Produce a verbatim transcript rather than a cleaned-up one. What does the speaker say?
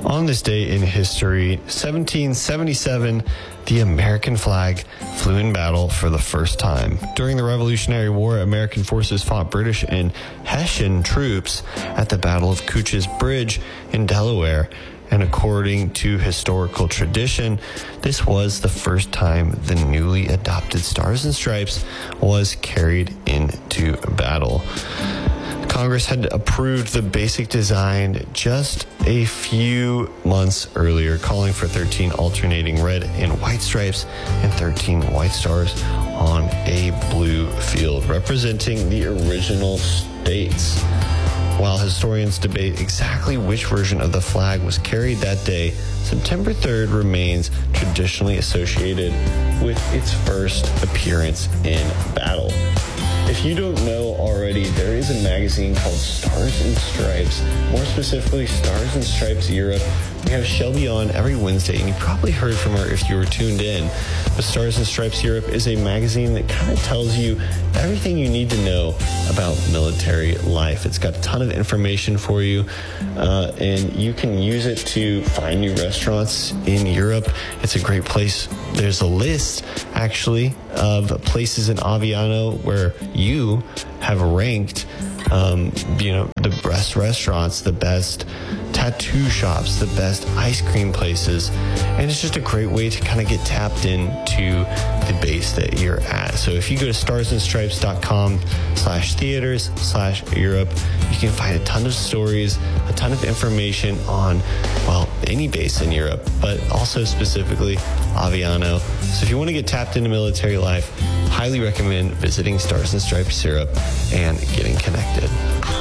On this day in history, seventeen seventy-seven, the American flag flew in battle for the first time. During the Revolutionary War, American forces fought British and Hessian troops at the Battle of Coutts Bridge in Delaware. And according to historical tradition, this was the first time the newly adopted Stars and Stripes was carried into battle. Congress had approved the basic design just a few months earlier, calling for thirteen alternating red and white stripes and thirteen white stars on a blue field, representing the original states. While historians debate exactly which version of the flag was carried that day, September third remains traditionally associated with its first appearance in battle. If you don't know already, there is a magazine called Stars and Stripes, more specifically Stars and Stripes Europe. We have Shelby on every Wednesday, and you probably heard from her if you were tuned in. But Stars and Stripes Europe is a magazine that kind of tells you everything you need to know about military life. It's got a ton of information for you, uh, and you can use it to find new restaurants in Europe. It's a great place. There's a list, actually, of places in Aviano where you have ranked, um, you know, the best restaurants, the best tattoo shops, the best ice cream places, and it's just a great way to kind of get tapped into the base that you're at. So if you go to starsandstripes.com slash theaters slash Europe, you can find a ton of stories, a ton of information on, well, any base in Europe, but also specifically Aviano. So if you want to get tapped into military life, highly recommend visiting Stars and Stripes Europe and getting connected.